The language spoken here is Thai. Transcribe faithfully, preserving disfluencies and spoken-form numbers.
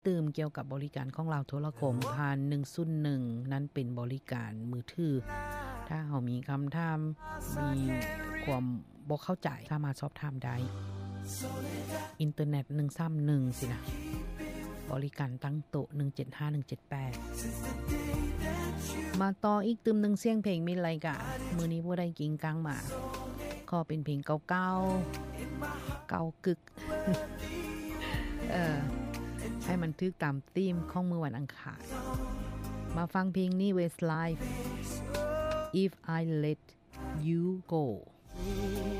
ตื่มเกี่ยวกับบริการของลาวโทรคมผ่านหนึ่งศูนย์หนึ่งนั้นเป็นบริการมือถือถ้าเฮามีคำถามมีความบ่เข้าใจสามารถสอบถามได้อินเทอร์เน็ตหนึ่งสามหนึ่งสินะบริการตั้งโต๊ะหนึ่งเจ็ดห้า หนึ่งเจ็ดแปดมาต่ออีกตึมหนึ่งเสียงเพลงมีรายการมื้อนี้บ่ได้กิงกังมาขอเป็นเพลงเก่าๆเก่ากึก เออให้มันทึกตามธีมของมื้อวันอังคารมาฟังเพลงนี้ Westlife If I Let You Go